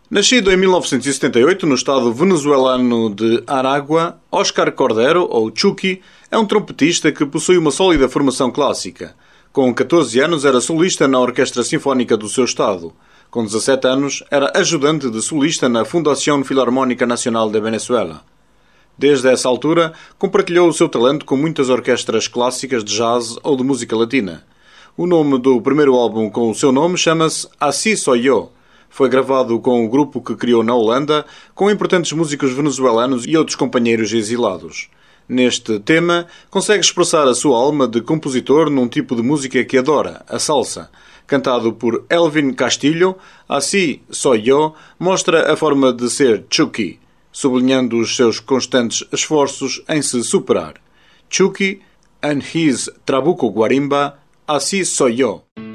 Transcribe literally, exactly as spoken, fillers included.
Nascido em mil novecentos e setenta e oito no estado venezuelano de Aragua, Óscar Cordero, ou Chucky, é um trompetista que possui uma sólida formação clássica. Com catorze anos era solista na Orquestra Sinfónica do seu estado. Com dezassete anos era ajudante de solista na Fundación Filarmónica Nacional de Venezuela. Desde essa altura, compartilhou o seu talento com muitas orquestras clássicas de jazz ou de música latina. O nome do primeiro álbum com o seu nome chama-se Así Soy Yo. Foi gravado com o grupo que criou na Holanda, com importantes músicos venezuelanos e outros companheiros exilados. Neste tema, consegue expressar a sua alma de compositor num tipo de música que adora, a salsa. Cantado por Elvin Castillo, Así Soy Yo mostra a forma de ser Chucky, sublinhando os seus constantes esforços em se superar. Chucky and his Trabuco Guarimba, Así Soy Yo.